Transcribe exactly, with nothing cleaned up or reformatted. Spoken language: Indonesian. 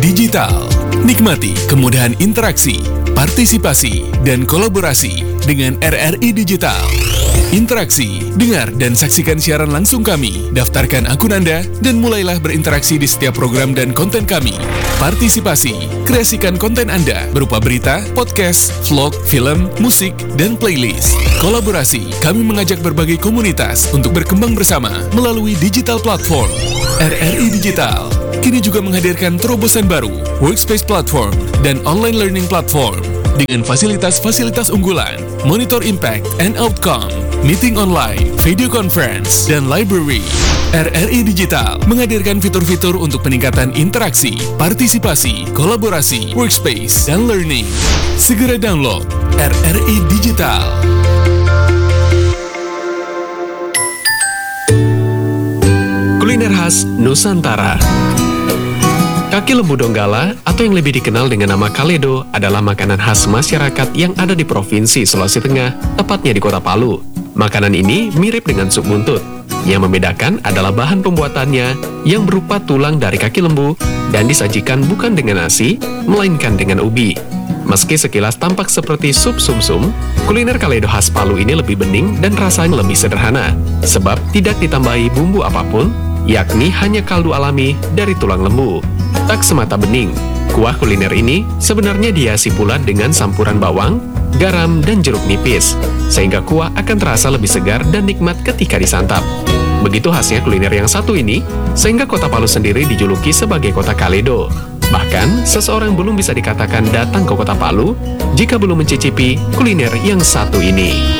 Digital. Nikmati kemudahan interaksi, partisipasi, dan kolaborasi dengan R R I Digital. Interaksi, dengar dan saksikan siaran langsung kami, daftarkan akun Anda, dan mulailah berinteraksi di setiap program dan konten kami. Partisipasi, kreasikan konten Anda berupa berita, podcast, vlog, film, musik, dan playlist. Kolaborasi, kami mengajak berbagai komunitas untuk berkembang bersama melalui digital platform. R R I Digital kini juga menghadirkan terobosan baru, workspace platform, dan online learning platform dengan fasilitas-fasilitas unggulan, monitor impact and outcome, meeting online, video conference, dan library. R R I Digital menghadirkan fitur-fitur untuk peningkatan interaksi, partisipasi, kolaborasi, workspace, dan learning. Segera download R R I Digital. Kuliner khas Nusantara. Kaki lembu Donggala, atau yang lebih dikenal dengan nama Kaledo, adalah makanan khas masyarakat yang ada di Provinsi Sulawesi Tengah, tepatnya di Kota Palu. Makanan ini mirip dengan sup buntut. Yang membedakan adalah bahan pembuatannya yang berupa tulang dari kaki lembu dan disajikan bukan dengan nasi, melainkan dengan ubi. Meski sekilas tampak seperti sup sumsum, kuliner Kaledo khas Palu ini lebih bening dan rasanya lebih sederhana, sebab tidak ditambahi bumbu apapun, yakni hanya kaldu alami dari tulang lembu. Tak semata bening, kuah kuliner ini sebenarnya dihiasi pula dengan campuran bawang, garam, dan jeruk nipis, sehingga kuah akan terasa lebih segar dan nikmat ketika disantap. Begitu khasnya kuliner yang satu ini, sehingga Kota Palu sendiri dijuluki sebagai Kota Kaledo. Bahkan, seseorang belum bisa dikatakan datang ke Kota Palu jika belum mencicipi kuliner yang satu ini.